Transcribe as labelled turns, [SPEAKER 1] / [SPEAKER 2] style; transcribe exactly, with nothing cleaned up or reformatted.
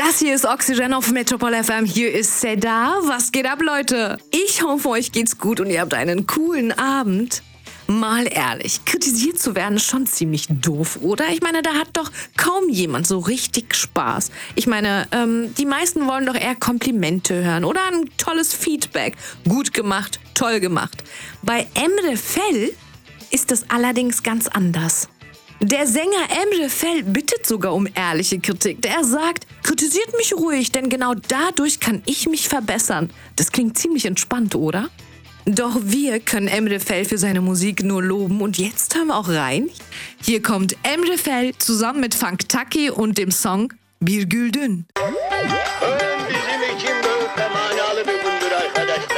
[SPEAKER 1] Das hier ist Oxygen auf Metropol F M. Hier ist Seda. Was geht ab, Leute? Ich hoffe, euch geht's gut und ihr habt einen coolen Abend. Mal ehrlich, kritisiert zu werden ist schon ziemlich doof, oder? Ich meine, da hat doch kaum jemand so richtig Spaß. Ich meine, ähm, die meisten wollen doch eher Komplimente hören oder ein tolles Feedback. Gut gemacht, toll gemacht. Bei Emre Fel ist das allerdings ganz anders. Der Sänger Emre Fel bittet sogar um ehrliche Kritik. Der sagt, kritisiert mich ruhig, denn genau dadurch kann ich mich verbessern. Das klingt ziemlich entspannt, oder? Doch wir können Emre Fel für seine Musik nur loben und jetzt hören wir auch rein. Hier kommt Emre Fel zusammen mit Funk Taki und dem Song Bir Güldün.
[SPEAKER 2] Bizim için böyle manalı bir gündür arkadaşlar.